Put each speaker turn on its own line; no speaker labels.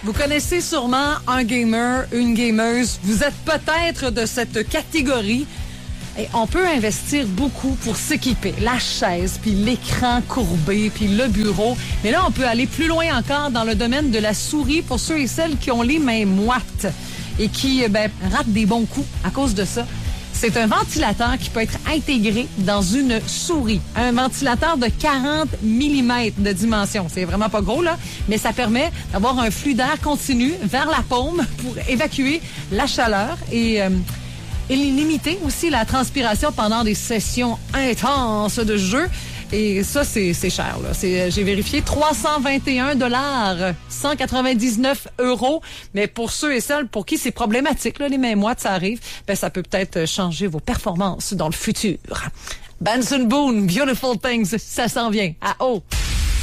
Vous connaissez sûrement un gamer, une gameuse. Vous êtes peut-être de cette catégorie. Et on peut investir beaucoup pour s'équiper. La chaise, puis l'écran courbé, puis le bureau. Mais là, on peut aller plus loin encore dans le domaine de la souris pour ceux et celles qui ont les mains moites et qui ratent des bons coups à cause de ça. C'est un ventilateur qui peut être intégré dans une souris. Un ventilateur de 40 mm de dimension. C'est vraiment pas gros, là, mais ça permet d'avoir un flux d'air continu vers la paume pour évacuer la chaleur et limiter aussi la transpiration pendant des sessions intenses de jeu. Et ça, c'est cher, là. J'ai vérifié, 321 $, 199 €. Mais pour ceux et celles pour qui c'est problématique, là, les mains moites, ça arrive, ça peut peut-être changer vos performances dans le futur. Benson Boone, Beautiful Things, ça s'en vient. À haut.